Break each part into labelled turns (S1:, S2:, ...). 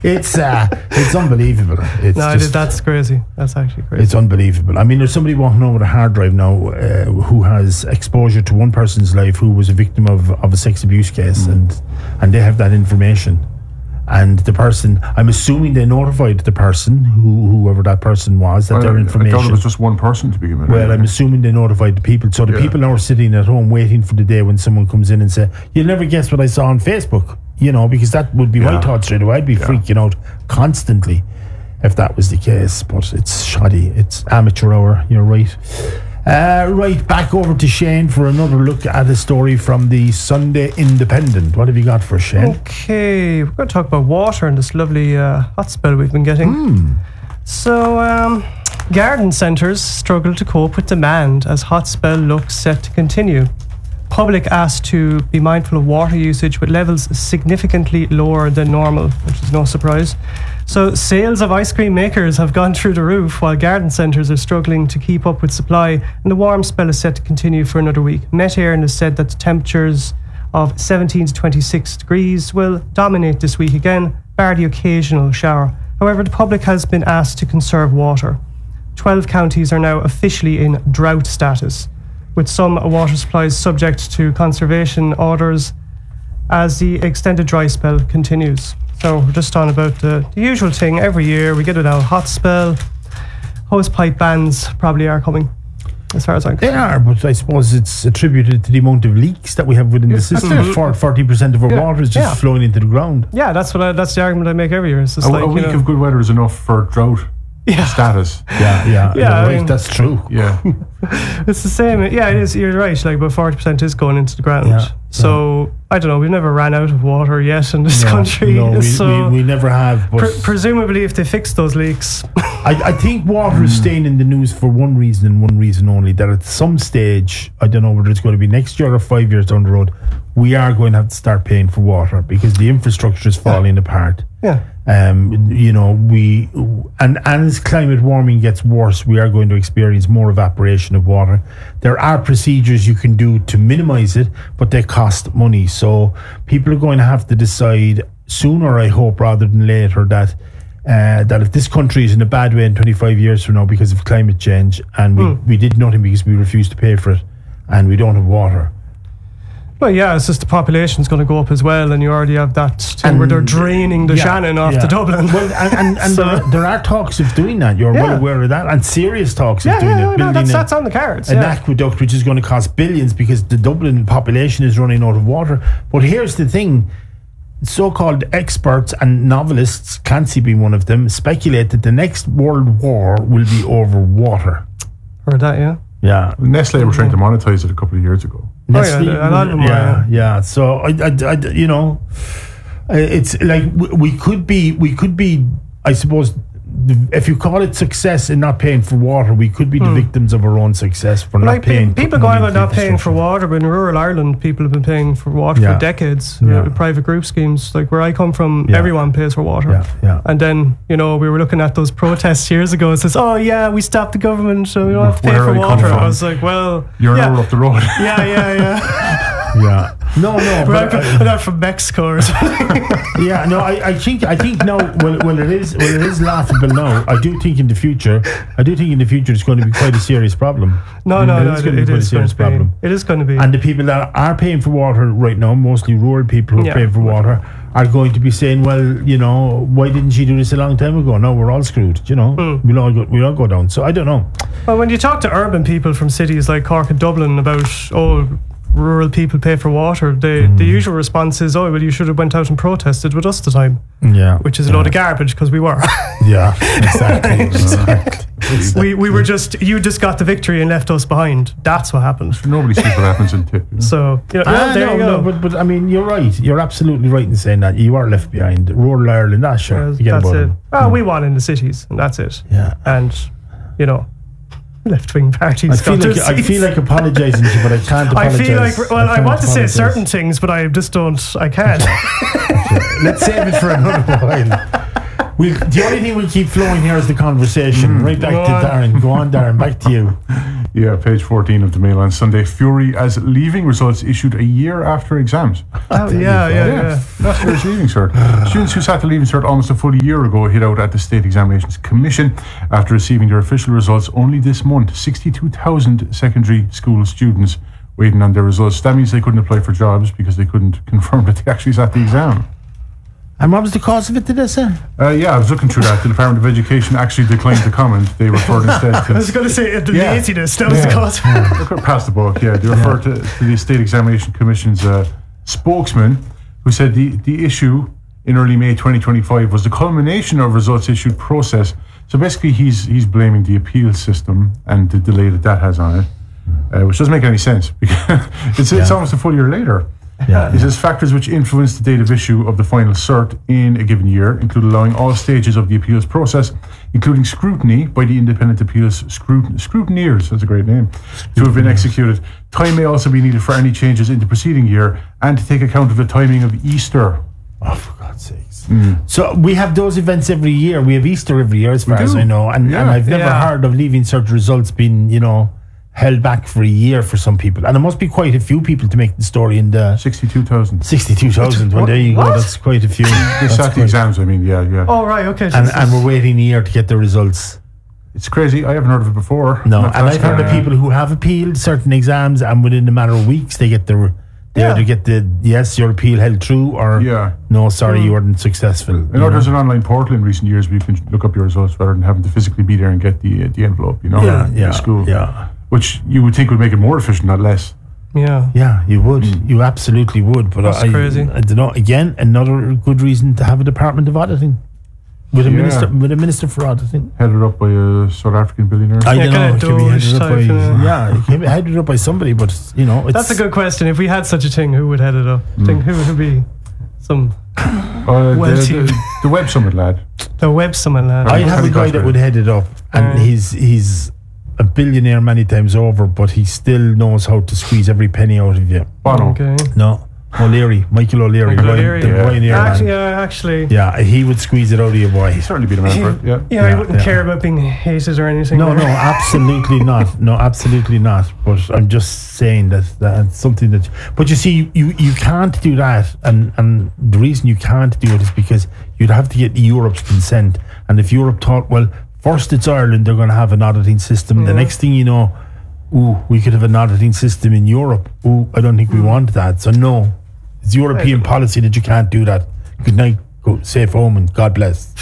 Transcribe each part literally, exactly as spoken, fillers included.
S1: It's uh, it's unbelievable. It's
S2: no,
S1: just,
S2: that's crazy. That's actually crazy.
S1: It's unbelievable. I mean, there's somebody walking over with a hard drive now uh, who has exposure to one person's life who was a victim of, of a sex abuse case, mm. and and they have that information. And the person, I'm assuming they notified the person, who, whoever that person was, that
S3: well,
S1: their information.
S3: I thought it was just one person to begin with.
S1: Well, I'm assuming they notified the people. So the yeah. people now are sitting at home waiting for the day when someone comes in and say, "You'll never guess what I saw on Facebook." You know, because that would be yeah. my thought straight away. I'd be yeah. freaking out constantly if that was the case. But it's shoddy. It's amateur hour. You're right. Uh, right, back over to Shane for another look at a story from the Sunday Independent. What have you got for us, Shane?
S2: Okay, we're going to talk about water and this lovely uh, hot spell we've been getting.
S1: Mm.
S2: So, um, garden centres struggle to cope with demand as hot spell looks set to continue. Public asked to be mindful of water usage with levels significantly lower than normal, which is no surprise. So sales of ice cream makers have gone through the roof while garden centres are struggling to keep up with supply, and the warm spell is set to continue for another week. Met Éireann has said that the temperatures of seventeen to twenty-six degrees will dominate this week again, bar the occasional shower. However, the public has been asked to conserve water. twelve counties are now officially in drought status, with some water supplies subject to conservation orders as the extended dry spell continues. So we're just on about the, the usual thing. Every year we get it out, hot spell. Hosepipe bans probably are coming, as far as I'm concerned.
S1: They are, but I suppose it's attributed to the amount of leaks that we have within yeah, the system. Mm-hmm. forty percent of our yeah. water is just yeah. flowing into the ground.
S2: Yeah, that's what I, that's the argument I make every year. It's just
S3: a,
S2: like,
S3: a week
S2: you know,
S3: of good weather is enough for drought. Yeah. Status.
S1: Yeah, yeah.
S2: yeah
S1: right,
S2: I mean,
S1: that's true.
S3: Yeah.
S2: It's the same. Yeah, it is. You're right. Like, about forty percent is going into the ground.
S1: Yeah,
S2: so, yeah. I don't know. We've never ran out of water yet in this
S1: no,
S2: country.
S1: No, we,
S2: so
S1: we, we never have. But
S2: pre- presumably, if they fix those leaks.
S1: I, I think water is staying in the news for one reason and one reason only, that at some stage, I don't know whether it's going to be next year or five years down the road, we are going to have to start paying for water because the infrastructure is falling yeah. apart.
S2: Yeah.
S1: Um, you know, we and, and as climate warming gets worse, we are going to experience more evaporation of water. There are procedures you can do to minimize it, but they cost money. So people are going to have to decide sooner, I hope, rather than later, that uh, that if this country is in a bad way in twenty-five years from now because of climate change, and we, mm. we did nothing because we refused to pay for it, and we don't have water.
S2: Well, yeah, it's just the population's going to go up as well, and you already have that thing
S1: and
S2: where they're draining the
S1: yeah,
S2: Shannon off
S1: yeah.
S2: to Dublin.
S1: Well, and, and, and so, there, there are talks of doing that. You're
S2: yeah.
S1: well aware of that, and serious talks
S2: yeah,
S1: of doing
S2: yeah,
S1: it.
S2: No, that's,
S1: a,
S2: that's on the cards.
S1: An
S2: yeah.
S1: aqueduct which is going to cost billions because the Dublin population is running out of water. But here's the thing. So-called experts and novelists, Clancy being one of them, speculate that the next world war will be over water.
S2: Heard that, yeah.
S1: Yeah.
S3: Nestle were trying to monetize it a couple of years ago.
S1: Nestle,
S2: oh, yeah, a lot of them
S1: yeah, yeah. So I, I, I, you know, it's like we could be, we could be, I suppose, if you call it success in not paying for water, we could be hmm. the victims of our own success for
S2: like
S1: not paying.
S2: People go on about not paying for water, but in rural Ireland, people have been paying for water
S1: yeah.
S2: for decades.
S1: Yeah.
S2: Uh, private group schemes, like where I come from,
S1: yeah.
S2: everyone pays for water.
S1: Yeah, yeah.
S2: And then, you know, we were looking at those protests years ago. It says, "Oh yeah, we stopped the government, so we don't have to pay
S3: where
S2: for water." I was like, "Well,
S3: you're
S2: yeah.
S3: an hour up the road."
S2: Yeah, yeah, yeah.
S1: Yeah. No, no.
S2: But I'm not from Mexico or something.
S1: Yeah, no, I, I think I think now well, well it is well it is laughable now. I do think in the future I do think in the future it's going to be quite a serious problem.
S2: No, no,
S1: it
S2: no,
S1: is
S2: it,
S1: going to
S2: it
S1: be quite
S2: is
S1: a serious
S2: going to
S1: problem.
S2: be. It is going to be.
S1: And the people that are paying for water right now, mostly rural people who are
S2: yeah.
S1: paying for water, are going to be saying, well, you know, why didn't she do this a long time ago? No, we're all screwed, you know. Mm. We'll all go we'll all go down. So I don't know.
S2: Well, when you talk to urban people from cities like Cork and Dublin about oh rural people pay for water, the mm. the usual response is, oh well, you should have went out and protested with us at the time.
S1: Yeah.
S2: Which is a
S1: yeah.
S2: load of garbage because we were.
S1: Yeah, exactly. exactly. exactly.
S2: We we were just you just got the victory and left us behind. That's what happened.
S3: Nobody sees what happens in Tip. You know?
S2: So you know,
S1: ah,
S2: well, there
S1: no,
S2: you go.
S1: No, but but I mean, you're right. You're absolutely right in saying that you are left behind. Rural Ireland, that's sure.
S2: Uh, that's it. Them. Well, mm. we won in the cities, and that's it.
S1: Yeah.
S2: And you know. Left-wing parties.
S1: I feel like I feel like apologising to you, but I can't apologise.
S2: I feel like well, I,
S1: I
S2: want to
S1: apologise.
S2: say certain things, but I just don't. I can't.
S1: Okay. Let's save it for another while. We the only thing we keep flowing here is the conversation. Mm. Right back
S2: Go
S1: to
S2: on.
S1: Darren. Go on, Darren. Back to you.
S3: Yeah, page fourteen of the Mail on Sunday. Fury as leaving results issued a year after exams.
S2: Oh, yeah, yeah, yeah.
S3: Last year's leaving cert. Students who sat the leaving cert almost a full year ago hid out at the State Examinations Commission after receiving their official results only this month. sixty-two thousand secondary school students waiting on their results. That means they couldn't apply for jobs because they couldn't confirm that they actually sat the exam.
S1: And what was the cause of it, did I say?
S3: Uh, yeah, I was looking through that. The Department of Education actually declined to comment. They referred instead to...
S2: I was going to say, the
S3: Yeah.
S2: laziness, that was
S3: Yeah.
S2: the cause.
S3: Yeah. Look, past the book, yeah. They referred to, to the State Examination Commission's uh, spokesman, who said the, the issue in early May twenty twenty-five was the culmination of results issued process. So basically, he's he's blaming the appeal system and the delay that that has on it, uh, which doesn't make any sense because it's, it's
S1: Yeah.
S3: almost a full year later.
S1: Yeah.
S3: He says factors which influence the date of issue of the final cert in a given year include allowing all stages of the appeals process, including scrutiny by the independent appeals scrut- scrutineers, that's a great name, to have been executed. Time may also be needed for any changes in the preceding year and to take account of the timing of Easter.
S1: Oh, for God's sakes. Mm. So we have those events every year. We have Easter every year, as far
S3: We
S1: as
S3: do.
S1: I know. And,
S3: Yeah.
S1: and I've never
S2: Yeah.
S1: heard of leaving cert results being, you know, held back for a year for some people. And there must be quite a few people to make the story in the
S3: sixty-two thousand.
S1: sixty-two thousand. Well, there you go.
S2: What?
S1: That's quite a few.
S3: They
S1: That's
S3: sat the
S1: quite-
S3: exams, I mean, yeah, yeah.
S2: Oh, right, okay.
S1: And,
S2: Jesus.
S1: and we're waiting a year to get the results.
S3: It's crazy. I haven't heard of it before.
S1: No,
S3: Not
S1: and
S3: last
S1: I've heard
S3: year.
S1: of people who have appealed certain exams, and within a matter of weeks they get the they
S2: Yeah.
S1: either get the yes, your appeal held true, or
S3: Yeah.
S1: no, sorry, you weren't successful.
S3: I
S1: you
S3: know
S1: know?
S3: there's an online portal in recent years where you can look up your results rather than having to physically be there and get the uh, the envelope, you know,
S1: Yeah,
S3: in
S1: yeah,
S3: the school.
S1: yeah,
S3: Which you would think would make it more efficient, not less.
S2: Yeah.
S1: yeah. You would, you absolutely would. But
S2: That's
S1: I,
S2: crazy.
S1: I don't know. Again, another good reason to have a department of auditing with a
S3: Yeah.
S1: minister, with a minister for auditing.
S3: Headed up by a South African billionaire.
S1: I
S2: Yeah,
S1: don't know.
S2: kinda
S1: It could be
S2: Doge
S1: headed up by,
S2: type, uh,
S1: yeah, it can be headed up by somebody, but you know, it's,
S2: That's a good question. If we had such a thing, who would head it up? I think who would be some
S3: Uh,
S2: Well,
S3: the,
S2: team.
S3: the, the Web Summit lad.
S2: the web someone lad.
S1: I have a
S3: Haven't
S1: guy
S3: got
S1: that
S3: it.
S1: would head it up, and
S2: Uh.
S1: he's he's a billionaire many times over, but he still knows how to squeeze every penny out of you.
S3: Bono.
S2: Okay.
S1: No, O'Leary, Michael O'Leary,
S2: Michael
S1: Ryan-
S2: O'Leary,
S1: the
S3: yeah.
S1: Ryanair man.
S2: Actually, yeah, actually.
S1: Yeah, he would squeeze it out of you, boy.
S3: He'd certainly be the man for it, yeah.
S2: Yeah, I
S1: Yeah,
S2: wouldn't
S1: yeah.
S2: care about being hated or anything.
S1: No,
S2: there.
S1: no, absolutely not. No, absolutely not. But I'm just saying that that's something that. But you see, you, you can't do that, and and the reason you can't do it is because you'd have to get Europe's consent, and if Europe thought, well, first it's Ireland, they're going to have an auditing system. The
S2: Yeah.
S1: next thing you know, ooh, we could have an auditing system in Europe. Ooh, I don't think we want that. So no, it's European
S2: Right.
S1: policy that you can't do that. Good night, go safe home, and God bless.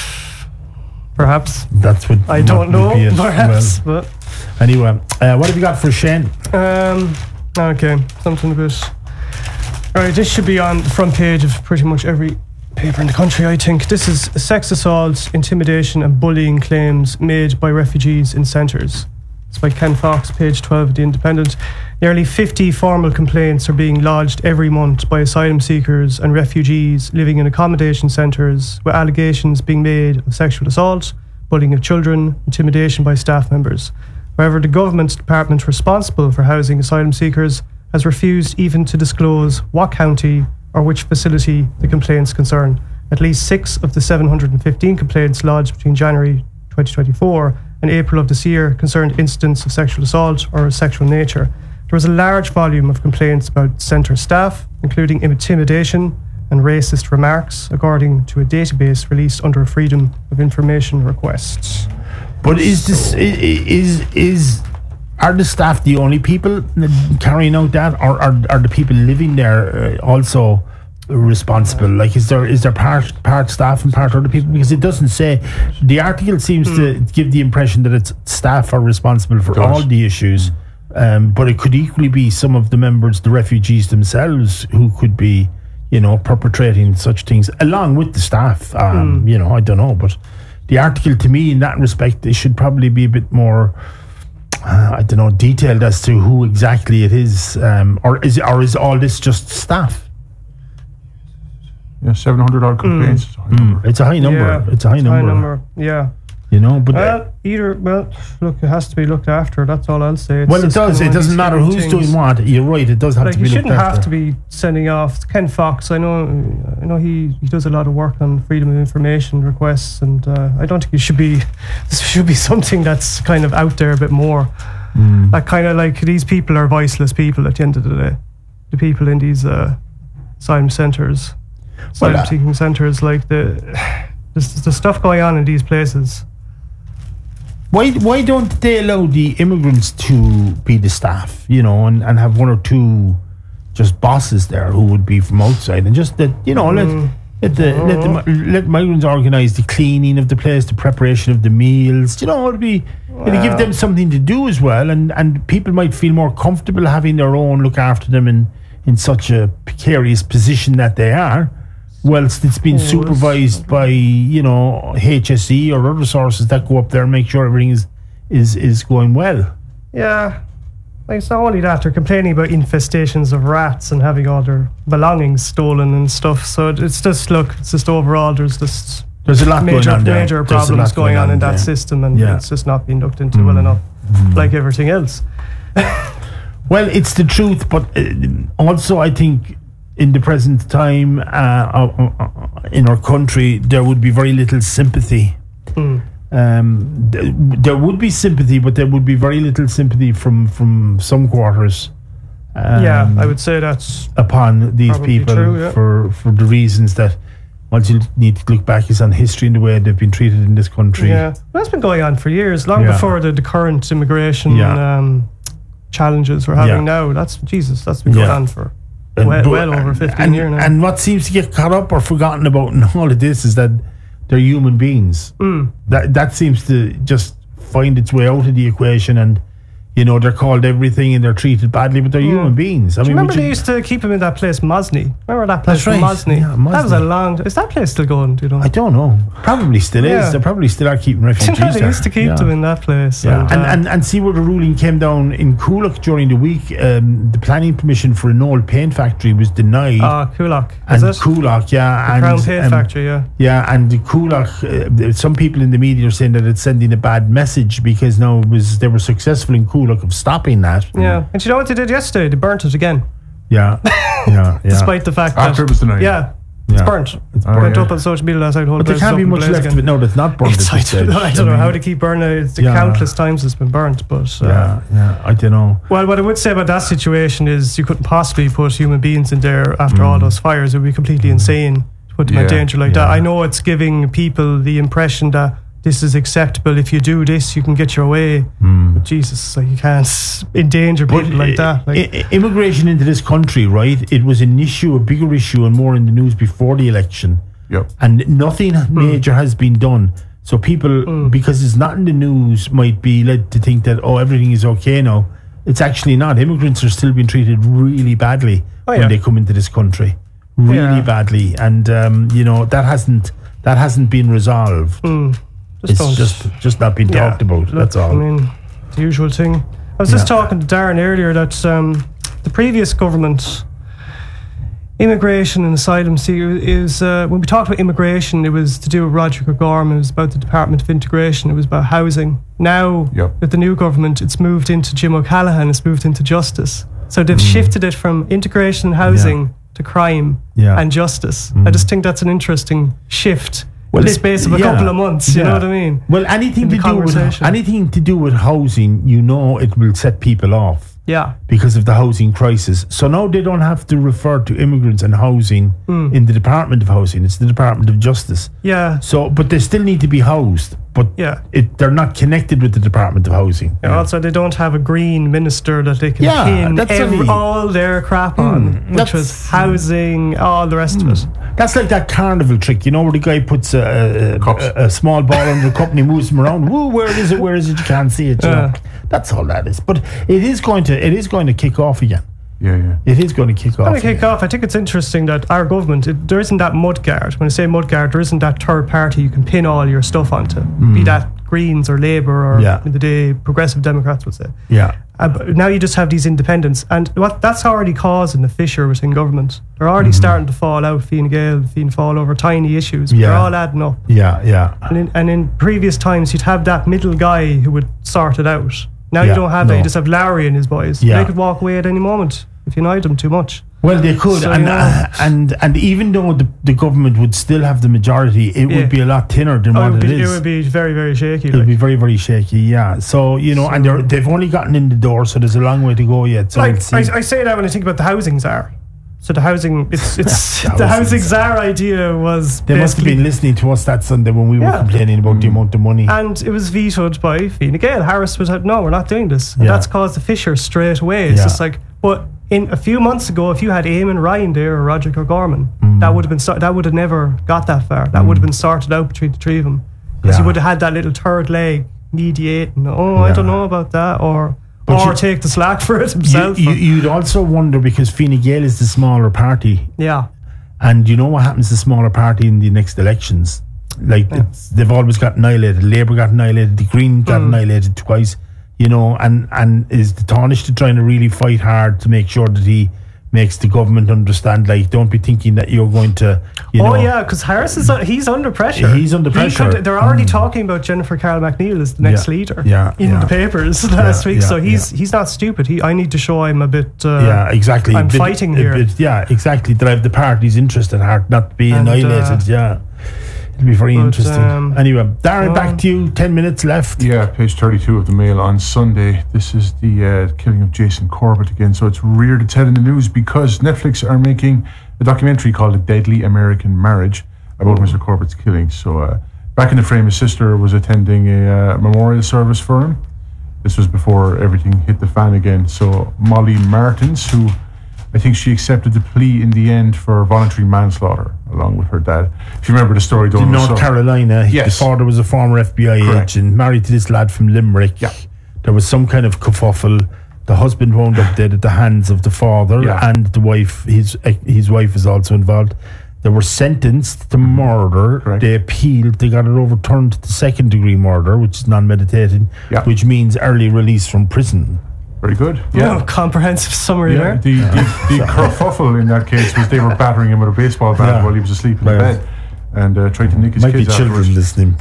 S2: Perhaps.
S1: That's what
S2: I
S1: what
S2: don't
S1: would
S2: know.
S1: be it.
S2: Perhaps.
S1: Well, anyway, uh, what have you got for Shane?
S2: But um, okay, something a bit. All right, this should be on the front page of pretty much every paper in the country. I think this is sex assault, intimidation, and bullying claims made by refugees in centres. It's by Ken Fox, page twelve of The Independent. Nearly fifty formal complaints are being lodged every month by asylum seekers and refugees living in accommodation centres, with allegations being made of sexual assault, bullying of children, intimidation by staff members. However, the government department responsible for housing asylum seekers has refused even to disclose what county or which facility the complaints concern. At least six of the seven hundred fifteen complaints lodged between January twenty twenty-four and April of this year concerned incidents of sexual assault or of sexual nature. There was a large volume of complaints about centre staff, including intimidation and racist remarks, according to a database released under a Freedom of Information request.
S1: But is this i- i- is is are the staff the only people carrying out that, or are are the people living there uh, also responsible? Like, is there is there part part staff and part other people? Because it doesn't say. The article seems to give the impression that it's staff are responsible for
S3: does.
S1: all the issues, um, but it could equally be some of the members, the refugees themselves, who could be, you know, perpetrating such things along with the staff. Um, You know, I don't know, but the article, to me, in that respect, it should probably be a bit more. Uh, I don't know, detailed as to who exactly it is, um, or is or is all this just staff?
S3: Yeah, seven hundred odd complaints. It's a high number.
S1: It's a high number.
S2: Yeah,
S1: it's a high number.
S2: High number, yeah.
S1: You know, but uh,
S2: Well, either, well, look, it has to be looked after. That's all I'll say. It's
S1: well, it
S2: just
S1: does.
S2: kind of
S1: It
S2: one of
S1: doesn't
S2: these
S1: matter
S2: kind of
S1: who's
S2: things.
S1: doing what. You're right. It does have
S2: Like,
S1: to
S2: you
S1: be
S2: shouldn't
S1: looked
S2: have
S1: after.
S2: to be sending off Ken Fox. I know, I know he, he does a lot of work on freedom of information requests, and uh, I don't think it should be. This should be something that's kind of out there a bit more.
S1: Mm.
S2: That kind of like, these people are voiceless people at the end of the day. The people in these uh, asylum centres, asylum
S1: Well, uh,
S2: seeking centres, like the, the the stuff going on in these places.
S1: Why why don't they allow the immigrants to be the staff, you know, and, and have one or two just bosses there who would be from outside, and just that, you know,
S2: Mm.
S1: let let the let the mi- let migrants organise the cleaning of the place, the preparation of the meals, you know, it'd be it'd give them something to do as well, and, and people might feel more comfortable having their own look after them in, in such a precarious position that they are, whilst it's been
S2: it's-
S1: supervised by, you know, H S E or other sources that go up there and make sure everything is is, is going well.
S2: Yeah. Like, it's not only that, they're complaining about infestations of rats and having all their belongings stolen and stuff. So it's just, look, it's just overall, there's just
S1: There's a lot
S2: major,
S1: going on there.
S2: major
S1: There's a
S2: problems
S1: lot
S2: going on in that
S1: there.
S2: system, and
S1: Yeah.
S2: it's just not being looked into well enough, like everything else.
S1: Well, it's the truth, but uh, also I think in the present time uh, uh, uh, in our country, there would be very little sympathy.
S2: Mm.
S1: Um, th- there would be sympathy, but there would be very little sympathy from, from some quarters. Um,
S2: Yeah, I would say that's
S1: upon these
S2: Probably
S1: people
S2: true, yeah.
S1: for, for the reasons that once you need to look back is on history and the way they've been treated in this country.
S2: yeah. That's been going on for years, long
S1: Yeah.
S2: before the, the current immigration
S1: Yeah.
S2: um, challenges we're having
S1: Yeah.
S2: now. That's Jesus. That's been going
S1: Yeah.
S2: on for
S1: And
S2: well,
S1: bu-
S2: well over fifteen
S1: and,
S2: years now.
S1: And what seems to get caught up or forgotten about in all of this is that they're human beings.
S2: Mm.
S1: That that seems to just find its way out of the equation, and you know they're called everything and they're treated badly, but they're human beings. I
S2: Do you
S1: mean,
S2: remember
S1: would
S2: they
S1: you-
S2: used to keep him in that place, Mosney? Remember that place
S1: That's
S2: from
S1: right.
S2: Mosney?
S1: Yeah,
S2: That was a
S1: Mosney.
S2: long. Is that place still going? Do you know?
S1: I don't know. Probably still
S2: Yeah.
S1: is. They probably still are keeping
S2: Do you
S1: refugees
S2: know they
S1: there.
S2: used to keep
S1: Yeah.
S2: them in that place?
S1: Yeah.
S2: And,
S1: And,
S2: uh,
S1: and and see where the ruling came down in Coolock during the week. Um, the planning permission for an old paint factory was denied.
S2: Ah, Coolock.
S1: and
S2: Is it?
S1: Coolock, yeah, and
S2: Crown Paint
S1: um,
S2: Factory, yeah.
S1: Yeah, and the Coolock, uh, some people in the media are saying that it's sending a bad message because now it was they were successful in Coolock of stopping that.
S2: Yeah. And you know what they did yesterday? They burnt it again.
S1: Yeah, yeah, yeah.
S2: Despite the fact
S3: After
S2: that.
S3: it was denied.
S2: Yeah. It's
S1: Yeah.
S2: burnt. It's
S3: Oh,
S2: burnt
S3: yeah.
S2: up on social media last night. Whole
S1: But there
S2: place
S1: can't
S2: is
S1: be
S2: up in
S1: much
S2: blaze
S1: left
S2: again.
S1: of it now that's not burnt
S2: It's,
S1: at
S2: I
S1: this
S2: don't
S1: stage.
S2: know, I don't know
S1: mean,
S2: how to keep burning it. It's the
S1: Yeah.
S2: countless times it's been burnt, but. Uh,
S1: Yeah, yeah, I don't know.
S2: Well, what I would say about that situation is you couldn't possibly put human beings in there after all those fires. It would be completely insane to put them in
S3: Yeah,
S2: danger like that.
S1: yeah.
S2: I know it's giving people the impression that this is acceptable. If you do this, you can get your way. But Jesus, like, you can't s- endanger people like that. Like,
S1: I- I- immigration into this country, right? It was an issue, a bigger issue, and more in the news before the election.
S3: Yep.
S1: And nothing major has been done. So people, because it's not in the news, might be led to think that, oh, everything is okay now. It's actually not. Immigrants are still being treated really badly
S2: Oh,
S1: when
S2: yeah.
S1: they come into this country, really
S2: Yeah.
S1: badly, and um, you know that hasn't that hasn't been resolved.
S2: just
S1: It's
S2: don't.
S1: just just not been
S2: Yeah,
S1: talked about.
S2: look,
S1: That's all.
S2: I mean, the usual thing. I was just
S1: Yeah.
S2: talking to Darren earlier that um, the previous government, immigration and asylum, see, is uh, when we talked about immigration, it was to do with Roger Gorman. It was about the Department of Integration. It was about housing. Now,
S3: Yep.
S2: with the new government, it's moved into Jim O'Callaghan. It's moved into justice. So they've shifted it from integration and housing to crime
S1: Yeah.
S2: and justice. I just think that's an interesting shift.
S1: Well,
S2: in the
S1: it-
S2: space of a
S1: yeah,
S2: couple of months, you know
S1: yeah.
S2: what I mean?
S1: Well, anything
S2: In
S1: to
S2: the
S1: do with
S2: conversation.
S1: anything to do with housing, you know, it will set people off.
S2: Yeah.
S1: Because of the housing crisis. So now they don't have to refer to immigrants and housing
S2: Hmm.
S1: in the Department of Housing. It's the Department of Justice.
S2: Yeah.
S1: So, but they still need to be housed. But
S2: Yeah.
S1: it, they're not connected with the Department of Housing.
S2: And also, they don't have a green minister that they can
S1: Yeah,
S2: pin
S1: that's
S2: every,
S1: only-
S2: all their crap on, which
S1: that's-
S2: was housing, all the rest of it.
S1: That's like that carnival trick, you know, where the guy puts a, a,
S3: Cups.
S1: a, a small ball under a cup and he moves them around. Woo, where is it? Where is it? You can't see it. You know?
S2: Yeah.
S1: That's all that is. But it is going to it is going to kick off again.
S3: Yeah, yeah.
S1: It is going to kick off.
S2: Going to kick
S1: again.
S2: off, I think it's interesting that our government, it, there isn't that mudguard. When I say mudguard, there isn't that third party you can pin all your stuff onto, be that Greens or Labour or,
S1: Hmm. Yeah.
S2: in the day, Progressive Democrats would say.
S1: Yeah.
S2: Uh, but now you just have these independents, and what that's already causing a fissure within government. They're already starting to fall out, Fine Gael, Fine fall over tiny issues. But
S1: Yeah.
S2: They're all adding up.
S1: Yeah. Yeah.
S2: And in, and in previous times, you'd have that middle guy who would sort it out. Now
S1: Yeah,
S2: you don't have that.
S1: no.
S2: You just have Larry and his boys.
S1: Yeah.
S2: They could walk away at any moment if you annoyed them too much.
S1: Well, they could,
S2: So,
S1: and,
S2: yeah.
S1: uh, and and even though the, the government would still have the majority, it
S2: Yeah.
S1: would be a lot thinner than
S2: Oh,
S1: what
S2: it, would
S1: it
S2: be, it
S1: is.
S2: would be very, very shaky.
S1: It would
S2: Like.
S1: be very, very shaky, yeah. So, you know, and they're, they've only gotten in the door, so there's a long way to go yet. So
S2: Like,
S1: let's
S2: I,
S1: see.
S2: I say that when I think about the housing czar. So the housing, it's it's
S1: The
S2: the
S1: housing
S2: housing czar idea was
S1: They must have
S2: basically-
S1: been listening to us that Sunday when we were
S2: Yeah.
S1: complaining about the amount of money.
S2: and it was vetoed by Fine Gael. Harris was like, no, we're not doing this. And
S1: Yeah.
S2: that's caused a fissure straight away. It's
S1: Yeah.
S2: just like, but in a few months ago, if you had Eamon Ryan there or Roger O'Gorman,
S1: Mm.
S2: that would have been so- that would have never got that far. That would have been sorted out between the three of them because
S1: Yeah.
S2: you would have had that little third leg mediating. Oh, I
S1: Yeah.
S2: don't know about that, or
S1: But
S2: or
S1: you-
S2: take the slack for it
S1: You,
S2: himself.
S1: you, you'd also wonder because Fine Gael is the smaller party,
S2: yeah,
S1: and you know what happens to smaller party in the next elections? Like it's, they've always got annihilated. Labour got annihilated. The Green got
S2: Mm.
S1: annihilated twice. You know, and and is the Taoiseach trying to really fight hard to make sure that he makes the government understand? Like, don't be thinking that you're going to, you
S2: oh
S1: know.
S2: yeah, because Harris is uh, he's under pressure.
S1: He's under
S2: He
S1: pressure.
S2: could- they're already talking about Jennifer Carroll McNeil as the next
S1: Yeah.
S2: leader.
S1: Yeah,
S2: in
S1: yeah.
S2: the papers last
S1: Yeah,
S2: week.
S1: yeah,
S2: So he's
S1: yeah.
S2: he's not stupid. He I need to show him a bit. Uh,
S1: Yeah, exactly.
S2: I'm
S1: A bit-
S2: fighting
S1: a
S2: here.
S1: bit- yeah, exactly. Drive the party's interest at heart, not be
S2: And, uh,
S1: annihilated. Yeah, it'll be very
S2: but,
S1: interesting.
S2: um,
S1: Anyway, Darren,
S2: um,
S1: back to you. Ten minutes left.
S3: Yeah, page thirty-two of the Mail on Sunday. This is the uh, killing of Jason Corbett again. So it's reared its head in the news because Netflix are making a documentary called A Deadly American Marriage about Mister Corbett's killing. So uh, back in the frame, his sister was attending a uh, memorial service for him. This was before everything hit the fan again. So Molly Martins, who I think she accepted the plea in the end for voluntary manslaughter along with her dad. If you remember the story, don't
S1: In
S3: know,
S1: North
S3: so-
S1: Carolina, he-
S3: Yes.
S1: the father was a former F B I
S3: Correct.
S1: agent, married to this lad from Limerick.
S3: Yeah.
S1: There was some kind of kerfuffle. The husband wound up dead at the hands of the father,
S3: Yeah.
S1: and the wife. His his wife is also involved. They were sentenced to murder.
S3: Correct.
S1: They appealed. They got it overturned to second degree murder, which is non-meditated,
S3: Yeah.
S1: which means early release from prison.
S3: Very good.
S2: Yeah,
S3: Yeah.
S2: comprehensive summary
S3: Yeah,
S2: there.
S3: the, the, the kerfuffle in that case was they were battering him with a baseball bat
S1: Yeah.
S3: while he was asleep in
S1: Right.
S3: bed and uh, tried to nick his
S1: Might be
S3: kids
S1: children
S3: afterwards.
S1: listening.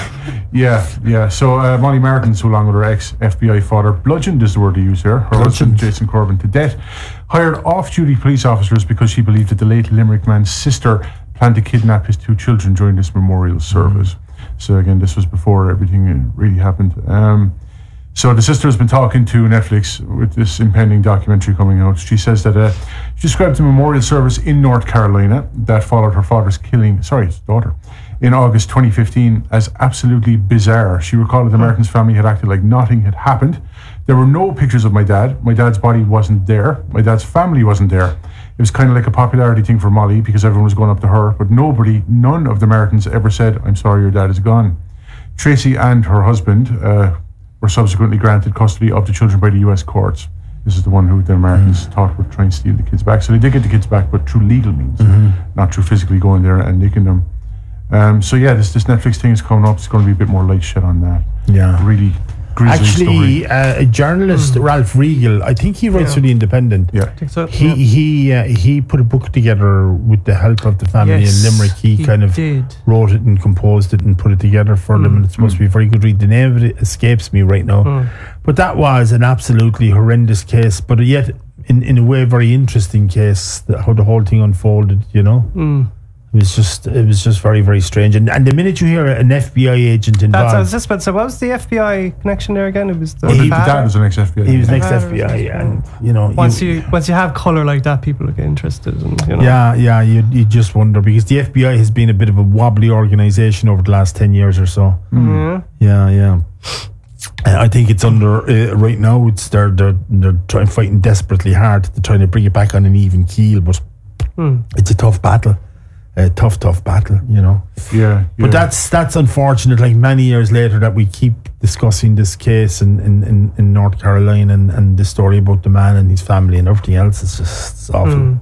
S3: Yeah, yeah. So uh, Molly Martins, who along with her ex-F B I father, bludgeoned is the word to use here, her husband
S1: Bludgeoned.
S3: Jason Corbett to death, hired off-duty police officers because she believed that the late Limerick man's sister planned to kidnap his two children during this memorial service. So again, this was before everything uh, really happened. Um, So the sister has been talking to Netflix with this impending documentary coming out. She says that uh, she described the memorial service in North Carolina that followed her father's killing, sorry, his daughter, in August twenty fifteen as absolutely bizarre. She recalled that the Martins family had acted like nothing had happened. There were no pictures of my dad. My dad's body wasn't there. My dad's family wasn't there. It was kind of like a popularity thing for Molly because everyone was going up to her, but nobody, none of the Martins ever said, "I'm sorry, your dad is gone." Tracy and her husband, uh, were subsequently granted custody of the children by the U S courts. This is the one who the Americans
S1: Mm.
S3: thought would try and steal the kids back. So they did get the kids back, but through legal means,
S1: Mm-hmm.
S3: not through physically going there and nicking them. Um, so yeah, this this Netflix thing is coming up. It's going to be a bit more light shed on that.
S1: Yeah.
S3: Really grisly
S1: Actually,
S3: story.
S1: uh, a journalist, Ralph Riegel, I think he writes
S2: Yeah.
S1: for The Independent.
S3: Yeah.
S2: I think so,
S1: He
S2: yeah.
S1: he uh, he put a book together with the help of the family
S2: Yes,
S1: in Limerick. He,
S2: he
S1: kind of
S2: did.
S1: wrote it and composed it and put it together for them, and it's supposed to be a very good read. The name of it escapes me right now,
S2: Mm.
S1: but that was an absolutely horrendous case, but yet in in a way very interesting case. The, how the whole thing unfolded, you know.
S2: Mm.
S1: It was just, it was just very, very strange. And and the minute you hear an F B I agent involved,
S2: That's, I was just about to say, what was the F B I connection there again? It was the
S3: Oh, the, the
S2: father.
S3: dad was an ex-F B I.
S1: he was
S3: agent.
S1: next
S2: Father
S1: F B I,
S2: was-
S1: and you know,
S2: Once
S1: you-
S2: you once you have color like that, people get interested, and you know.
S1: yeah, yeah, you you just wonder because the F B I has been a bit of a wobbly organisation over the last ten years or so.
S2: Yeah.
S1: Yeah, yeah. Uh, I think it's under uh, right now. It's they're they're they're trying fighting desperately hard. They're trying to bring it back on an even keel, but
S2: Hmm.
S1: it's a tough battle, a tough, tough battle. You know.
S3: Yeah, yeah.
S1: But that's that's unfortunate. Like many years later, that we keep discussing this case in in, in, in North Carolina and, and the story about the man and his family and everything else. It's just it's awful.
S2: Mm.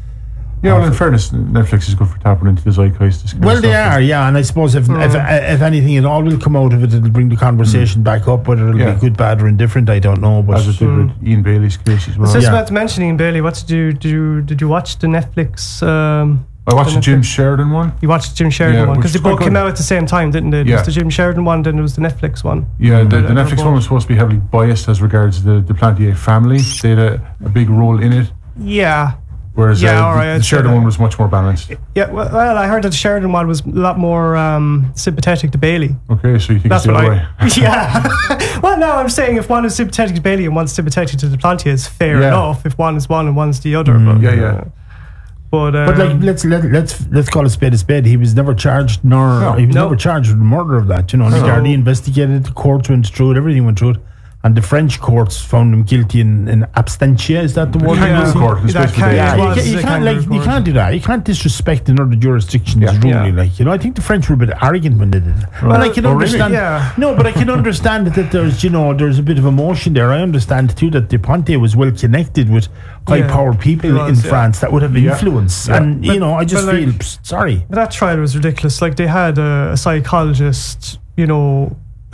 S3: yeah. Well, in fairness, Netflix is good for tapping into the zeitgeist. this kind of
S1: Well, they
S3: stuff.
S1: are, yeah, and I suppose if, if if anything, it all will come out of it. It'll bring the conversation back up. Whether it'll
S3: Yeah.
S1: be good, bad, or indifferent, I don't know. But
S3: As it did with Ian Bailey's case as
S2: I
S3: well.
S2: was just
S1: Yeah.
S2: about to mention Ian Bailey. What did you did you did you watch the Netflix? Um,
S3: I watched the
S2: Netflix-
S3: Jim Sheridan one.
S2: You watched the Jim Sheridan
S3: Yeah,
S2: one
S3: which
S2: because they
S3: is quite
S2: both came
S3: good.
S2: out at the same time, didn't they? There
S3: Yeah.
S2: was the Jim Sheridan one, then there was the Netflix one.
S3: Yeah, the,
S2: Mm.
S3: the Netflix one was supposed to be heavily biased as regards the, the Plantier family. They had a, a big role in it.
S2: Yeah,
S3: Whereas
S2: Yeah,
S3: uh,
S2: all
S3: the,
S2: right,
S3: the
S2: I'd say
S3: Sheridan
S2: that.
S3: one was much more balanced.
S2: Yeah, well, well, I heard that the Sheridan one was a lot more um, sympathetic to Bailey.
S3: Okay, so you think
S2: That's
S3: it's the
S2: what
S3: other way.
S2: I. Yeah. Well, no, I'm saying if one is sympathetic to Bailey and one's sympathetic to Duplantier, it's fair
S3: Yeah.
S2: enough. If one is one and one's the other.
S1: Mm,
S2: but,
S3: yeah, yeah.
S2: But, um,
S1: But like, let's let, let's let's call a spade a spade. He was never charged, nor
S3: No.
S1: he was
S2: No.
S1: never charged with the murder of that. You know, the
S3: No.
S1: Gardaí investigated, the courts went through it, everything went through it, and the French courts found him guilty in, in abstentia. Is that the word?
S3: Kangaroo
S2: Yeah.
S3: court. It's
S2: That
S3: basically
S2: can-
S3: the-
S1: Yeah,
S2: It
S1: you,
S2: was
S1: ca- you
S2: a
S1: can't
S2: kangaroo
S1: like you
S2: court.
S1: can't do that. You can't disrespect another jurisdiction's
S3: Yeah.
S1: ruling.
S2: Yeah.
S1: Like you know, I think the French were a bit arrogant when they did it. But I can
S3: Oh, really?
S1: understand.
S2: Yeah.
S1: No, but I can understand that there's you know there's a bit of emotion there. I understand too that Duplantier was well connected with high-powered people
S2: he was,
S1: in
S2: yeah.
S1: France that would have
S3: Yeah.
S1: influence.
S3: Yeah.
S1: And you
S2: But-
S1: know, I just
S2: but, like-
S1: feel psst, sorry.
S2: But that trial was ridiculous. Like, they had a, a psychologist, you know.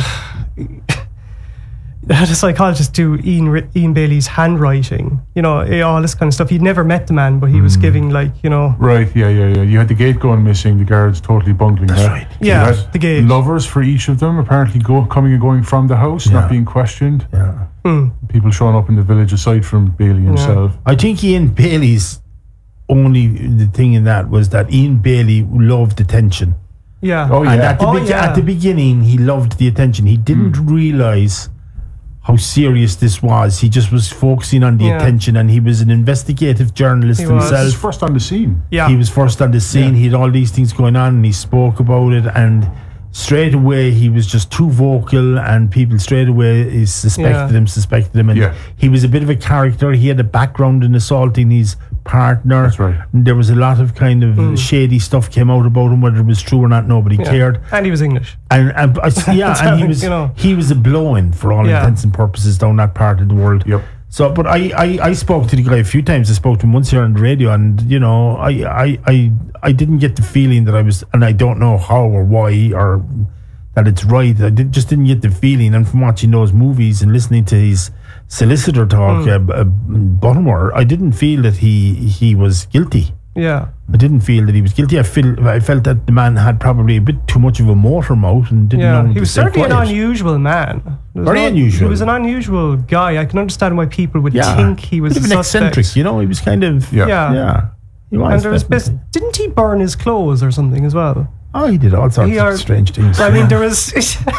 S2: They had a psychologist do Ian, Ri- Ian Bailey's handwriting, you know, eh, all this kind of stuff. He'd never met the man, but he was giving, like, you know.
S3: Right, yeah, yeah, yeah. You had the gate going missing, the guards totally bungling
S1: That's
S3: that.
S1: right.
S2: Yeah,
S3: You had
S2: the gate.
S3: lovers for each of them, apparently go coming and going from the house,
S1: Yeah.
S3: not being questioned.
S1: Yeah.
S2: Hmm.
S3: People showing up in the village aside from Bailey himself.
S1: I think Ian Bailey's only the thing in that was that Ian Bailey loved attention.
S2: Yeah.
S3: Oh,
S1: And
S3: yeah.
S1: at the,
S2: Oh,
S1: be-
S2: yeah.
S1: at the beginning, he loved the attention. He didn't realize how serious this was. He just was focusing on the
S2: Yeah.
S1: attention, and he was an investigative journalist
S2: He was.
S3: He was
S1: himself.
S3: first on the scene.
S2: Yeah.
S1: He was first on the scene.
S3: Yeah.
S1: He had all these things going on, and he spoke about it. And straight away, he was just too vocal, and people straight away is suspected
S2: Yeah.
S1: him, suspected him. And
S3: Yeah.
S1: he was a bit of a character. He had a background in assaulting his partner.
S3: That's right.
S1: And there was a lot of kind of shady stuff came out about him, whether it was true or not. Nobody
S2: Yeah.
S1: cared.
S2: And he was English.
S1: And, and I s- yeah, and he was
S2: You know.
S1: he was a blow-in for all
S2: Yeah.
S1: intents and purposes down that part of the world.
S3: Yep.
S1: So, but I, I, I spoke to the guy a few times. I spoke to him once here on the radio, and you know, I, I, I, I didn't get the feeling that I was, and I don't know how or why or that it's right. I did, just didn't get the feeling. And from watching those movies and listening to his solicitor talk,
S2: Mm.
S1: uh, uh, Buttermore, I didn't feel that he he was guilty.
S2: Yeah.
S1: I didn't feel that he was guilty. I feel I felt that the man had probably a bit too much of a motor mouth and didn't know
S2: Yeah.
S1: when
S2: He
S1: to
S2: was
S1: stay
S2: certainly an
S1: quiet.
S2: unusual man. There was
S1: Very
S2: no-
S1: unusual.
S2: He was an unusual guy. I can understand why people would
S1: Yeah,
S2: think he was
S1: bit of
S2: a
S1: an
S2: suspect.
S1: eccentric. You know, he was kind of
S3: Yeah.
S2: Yeah.
S1: yeah. He was.
S2: And there was
S1: definitely.
S2: best, didn't he burn his clothes or something as well?
S1: Oh, he did all sorts
S2: He
S1: of
S2: are-
S1: strange things.
S2: I mean, there was.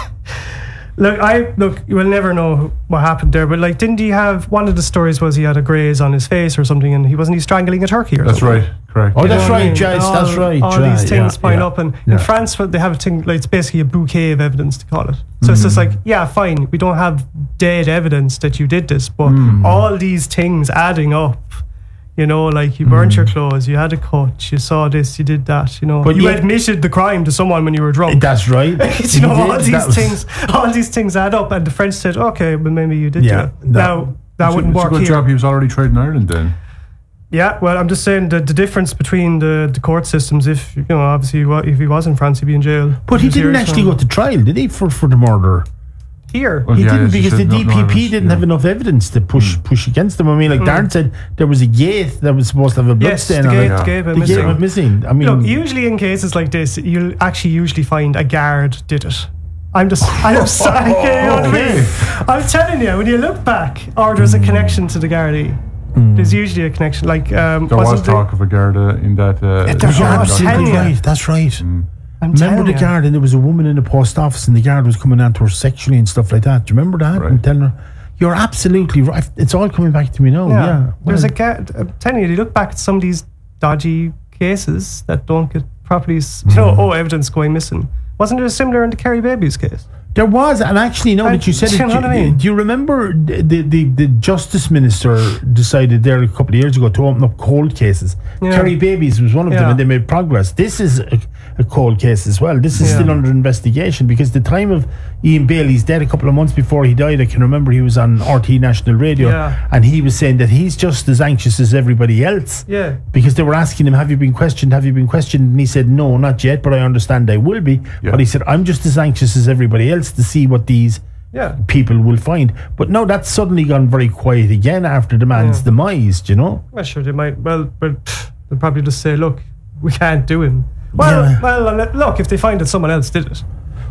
S2: Look, I look. You will never know what happened there, but like, didn't he have one of the stories was he had a graze on his face or something, and he wasn't he strangling a turkey or
S3: That's
S2: something?
S3: right. Correct.
S1: Oh,
S2: You know
S1: that's
S2: what I
S1: right,
S2: mean?
S1: Jazz,
S2: All-
S1: that's right,
S2: All
S1: Jazz,
S2: these things
S1: yeah,
S2: pile
S1: yeah,
S2: up, and
S1: yeah.
S2: in France, what they have a thing like it's basically a bouquet of evidence to call it. So it's just like, yeah, fine, we don't have dead evidence that you did this, but all these things adding up. You know, like you burnt your clothes, you had a cut, you saw this, you did that. You know,
S1: But
S2: you
S1: yet-
S2: admitted the crime to someone when you were drunk.
S1: That's right.
S2: you know,
S1: He
S2: all
S1: did.
S2: these
S1: That was-
S2: things, all these things add up, and the French said, "Okay, well, maybe you did
S1: Yeah,
S2: do it."
S1: that-
S2: now that
S3: It's a-
S2: wouldn't
S3: it's
S2: work
S3: a good
S2: here.
S3: job he was already tried in Ireland then.
S2: Yeah, well, I'm just saying that the difference between the, the court systems, if you know, obviously, wa- if he was in France, he'd be in jail.
S1: But he
S2: Years
S1: didn't actually
S2: from
S1: go to trial, did he, for, for the murder?
S2: here.
S3: Well,
S1: He
S3: yeah,
S1: didn't
S3: as you
S1: because the
S3: said, no-
S1: D
S3: no
S1: P P
S3: evidence,
S1: didn't
S3: yeah.
S1: have enough evidence to push push against him. I mean, like Darren said, there was a gate that was supposed to have a blood
S2: Yes,
S1: stain
S2: the
S1: on
S2: gate,
S1: it.
S2: the
S3: Yeah.
S2: gate,
S1: The
S2: went
S1: gate
S2: missing.
S1: went missing. I mean,
S2: Look, usually in cases like this, you'll actually usually find a guard did it. I'm just, I'm sorry. Okay, you know what I mean?
S3: Okay.
S2: I'm telling you, when you look back, or there's a connection to the Gardaí. There's usually a connection. Like, um,
S3: There was
S2: wasn't there-
S3: talk of a Garda in that. Uh,
S1: that's
S2: There's
S1: right,
S2: I'm
S1: absolutely
S2: telling you.
S1: right. That's right.
S2: I'm
S1: Remember
S2: telling
S1: the
S2: you.
S1: guard, and there was a woman in the post office, and the guard was coming on to her sexually and stuff like that. Do you remember that?
S3: Right.
S1: And telling her, "You're absolutely right." It's all coming back to me now. Yeah,
S2: Yeah, there's
S1: Well,
S2: a guard. I'm telling you, you look back at some of these dodgy cases that don't get properly, s- you know, oh, evidence going missing. Wasn't there similar in the Kerry Babies case?
S1: There was, and actually, now
S2: I-
S1: that you said
S2: do
S1: it,
S2: you know what I
S1: do-
S2: mean?
S1: do you remember the, the, the, the Justice Minister decided there a couple of years ago to open up cold cases?
S2: Yeah.
S1: Kerry Babies was one of them,
S2: Yeah.
S1: and they made progress. This is a, a cold case as well. This is
S2: Yeah.
S1: still under investigation because the time of Ian Bailey's death, a couple of months before he died, I can remember he was on R T National Radio,
S2: Yeah.
S1: and he was saying that he's just as anxious as everybody else.
S2: Yeah.
S1: Because they were asking him, have you been questioned? Have you been questioned? And he said, no, not yet, but I understand I will be.
S3: Yeah.
S1: But he said, I'm just as anxious as everybody else to see what these
S2: Yeah.
S1: people will find. But no, that's suddenly gone very quiet again after the man's
S2: Yeah.
S1: demise, do you know?
S2: Well, sure, they might. Well, but pff, they'll probably just say, "Look, we can't do him." Well,
S1: Yeah.
S2: well, uh, look, if they find that someone else did it,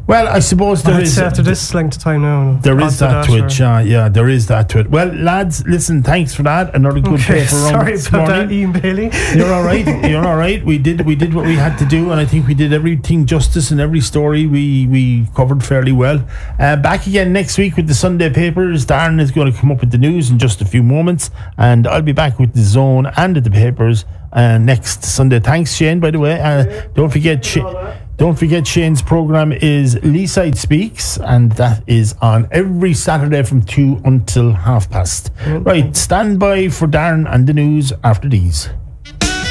S1: Well, I suppose there
S2: I'd
S1: is
S2: say after this length of time now.
S1: there is
S2: odds of
S1: that to it.
S2: or-
S1: Uh, yeah, there is that to it. Well, lads, listen, thanks for that. Another good
S2: Okay,
S1: paper round
S2: sorry
S1: this
S2: about
S1: morning.
S2: that, Ian Bailey.
S1: You're all right. You're all right. We did we did what we had to do, and I think we did everything justice in every story we we covered fairly well. Uh, back again next week with the Sunday papers. Darren is going to come up with the news in just a few moments, and I'll be back with the Zone and the papers uh, next Sunday. Thanks, Shane. By the way, uh, don't forget. Sh- Don't forget Shane's programme is Leeside Speaks, and that is on every Saturday from two until half past. Right, stand by for Darren and the news after these.